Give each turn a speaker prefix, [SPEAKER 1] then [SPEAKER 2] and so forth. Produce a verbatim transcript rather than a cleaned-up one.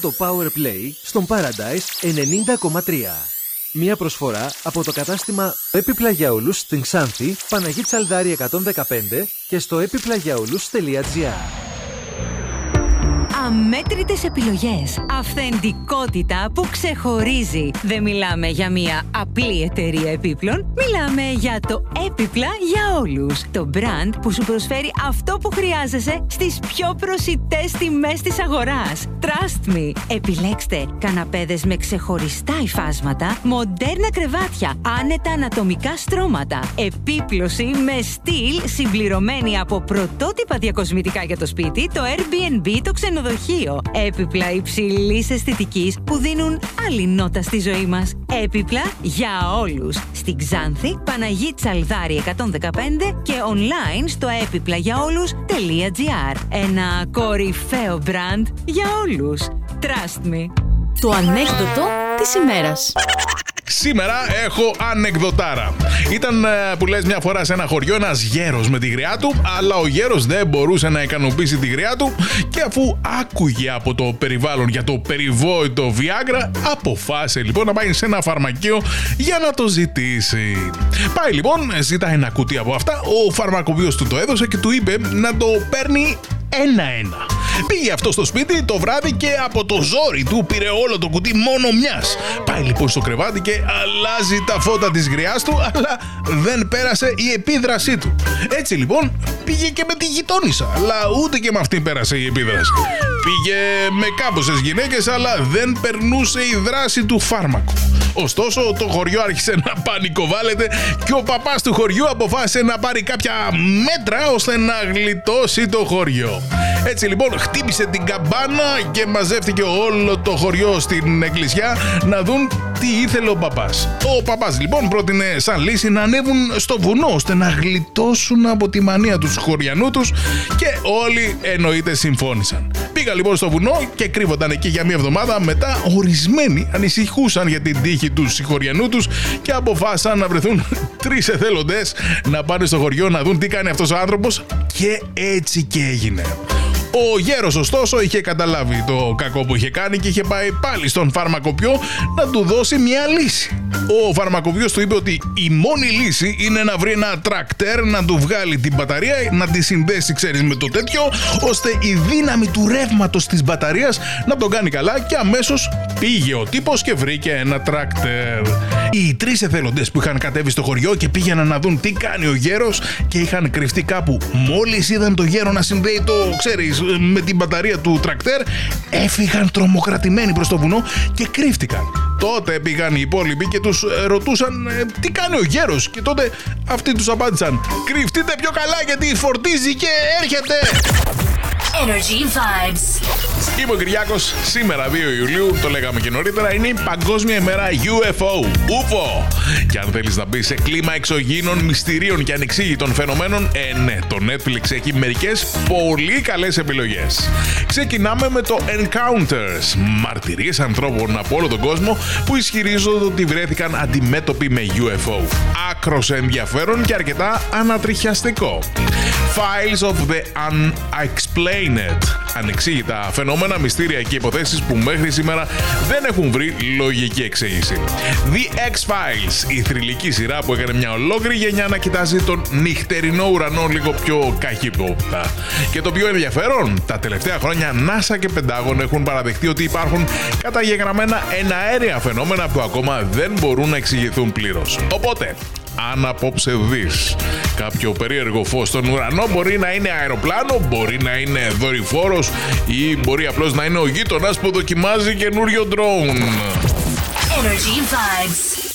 [SPEAKER 1] Το Power Play στον Paradise ενενήντα κόμμα τρία. Μία προσφορά από το κατάστημα Έπιπλα για όλους στην Ξάνθη, Παναγή Τσαλδάρη εκατόν δεκαπέντε και στο έπιπλα για όλους τελεία τζι άρ.
[SPEAKER 2] Αμέτρητες επιλογές. Αυθεντικότητα που ξεχωρίζει. Δεν μιλάμε για μια απλή εταιρεία επίπλων. Μιλάμε για το Έπιπλα για όλους. Το brand που σου προσφέρει αυτό που χρειάζεσαι στις πιο προσιτές τιμές της αγοράς. Trust me. Επιλέξτε καναπέδες με ξεχωριστά υφάσματα, μοντέρνα κρεβάτια, άνετα ανατομικά στρώματα, επίπλωση με στυλ συμπληρωμένη από πρωτότυπα διακοσμητικά για το σπίτι, το Airbnb, το ξενοδοχείο. Έπιπλα υψηλής αισθητικής που δίνουν άλλη νότα στη ζωή μας. Έπιπλα για όλους. Στην Ξάνθη, Παναγή Τσαλδάρη εκατόν δεκαπέντε και online στο έπιπλα για όλους τελεία τζι άρ. Ένα κορυφαίο brand για όλους. Trust me.
[SPEAKER 3] Το ανέκδοτο της ημέρας.
[SPEAKER 4] Σήμερα έχω ανεκδοτάρα. Ήταν που λες μια φορά σε ένα χωριό ένας γέρος με τη γριά του, αλλά ο γέρος δεν μπορούσε να ικανοποιήσει τη γριά του και αφού άκουγε από το περιβάλλον για το περιβόητο Viagra, αποφάσισε λοιπόν να πάει σε ένα φαρμακείο για να το ζητήσει. Πάει λοιπόν, ζητάει ένα κουτί από αυτά, ο φαρμακοποιός του το έδωσε και του είπε να το παίρνει ένα-ένα. Πήγε αυτό στο σπίτι το βράδυ και από το ζόρι του πήρε όλο το κουτί μόνο μιας. Πάει λοιπόν στο κρεβάτι και αλλάζει τα φώτα της γριάς του, αλλά δεν πέρασε η επίδρασή του. Έτσι λοιπόν πήγε και με τη γειτόνισσα, αλλά ούτε και με αυτή πέρασε η επίδραση. Πήγε με κάμποσες γυναίκες, αλλά δεν περνούσε η δράση του φάρμακου. Ωστόσο το χωριό άρχισε να πανικοβάλλεται και ο παπάς του χωριού αποφάσισε να πάρει κάποια μέτρα ώστε να γλιτώσει το χωριό. Έτσι λοιπόν χτύπησε την καμπάνα και μαζεύτηκε όλο το χωριό στην εκκλησιά να δουν τι ήθελε ο παπάς. Ο παπάς λοιπόν πρότεινε σαν λύση να ανέβουν στο βουνό ώστε να γλιτώσουν από τη μανία τους χωριανού τους και όλοι εννοείται συμφώνησαν. Πήγα λοιπόν στο βουνό και κρύβονταν εκεί για μία εβδομάδα. Μετά ορισμένοι ανησυχούσαν για την τύχη του συγχωριανού τους και αποφάσισαν να βρεθούν τρεις εθελοντές να πάνε στο χωριό να δουν τι κάνει αυτός ο άνθρωπος και έτσι και έγινε. Ο γέρος ωστόσο είχε καταλάβει το κακό που είχε κάνει και είχε πάει πάλι στον φαρμακοποιό να του δώσει μια λύση. Ο φαρμακοποιός του είπε ότι η μόνη λύση είναι να βρει ένα τρακτέρ, να του βγάλει την μπαταρία, να τη συνδέσει ξέρεις με το τέτοιο, ώστε η δύναμη του ρεύματος της μπαταρίας να τον κάνει καλά και αμέσως πήγε ο τύπος και βρήκε ένα τρακτέρ. Οι τρεις εθελοντές που είχαν κατέβει στο χωριό και πήγαιναν να δουν τι κάνει ο γέρος και είχαν κρυφτεί κάπου, μόλις είδαν το γέρο να συνδέει το, ξέρεις, με την μπαταρία του τρακτέρ, έφυγαν τρομοκρατημένοι προς το βουνό και κρύφτηκαν. Τότε πήγαν οι υπόλοιποι και τους ρωτούσαν ε, τι κάνει ο γέρος και τότε αυτοί τους απάντησαν, κρυφτείτε πιο καλά γιατί φορτίζει και έρχεται.
[SPEAKER 3] Energy Vibes.
[SPEAKER 4] Είμαι ο Κυριάκος. Σήμερα δύο Ιουλίου, το λέγαμε και νωρίτερα, είναι η Παγκόσμια ημέρα γιου εφ ο, ούφο. Και αν θέλεις να μπεις σε κλίμα εξωγήινων μυστηρίων και ανεξήγητων φαινομένων, ε ναι, το Netflix έχει μερικές πολύ καλές επιλογές. Ξεκινάμε με το Encounters, μαρτυρίες ανθρώπων από όλο τον κόσμο που ισχυρίζονται ότι βρέθηκαν αντιμέτωποι με γιου εφ ο. Άκρος ενδιαφέρον και αρκετά ανατριχιαστικό. Files of the Unexplained. Ανεξήγητα φαινόμενα, μυστήρια και υποθέσεις που μέχρι σήμερα δεν έχουν βρει λογική εξήγηση. The X-Files, η θρυλική σειρά που έκανε μια ολόκληρη γενιά να κοιτάζει τον νυχτερινό ουρανό λίγο πιο καχύποπτα. Και το πιο ενδιαφέρον, τα τελευταία χρόνια NASA και Πεντάγωνο έχουν παραδεχτεί ότι υπάρχουν καταγεγραμμένα εναέρια φαινόμενα που ακόμα δεν μπορούν να εξηγηθούν πλήρως. Οπότε, αν απόψε δεις κάποιο περίεργο φως στον ουρανό, μπορεί να είναι αεροπλάνο, μπορεί να είναι δορυφόρος ή μπορεί απλώς να είναι ο γείτονας που δοκιμάζει καινούριο drone.
[SPEAKER 3] Energy Vibes.